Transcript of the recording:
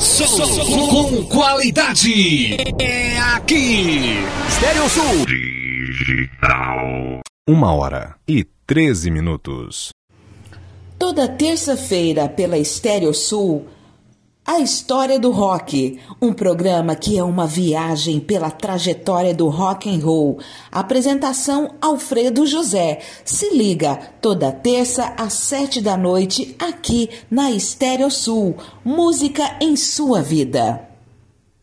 Som com qualidade. É aqui. Estéreo Sul. Digital. 1h13. Toda terça-feira pela Estéreo Sul, A História do Rock, um programa que é uma viagem pela trajetória do rock and roll. Apresentação Alfredo José. Se liga, toda terça às 7 da noite, aqui na Estéreo Sul. Música em sua vida.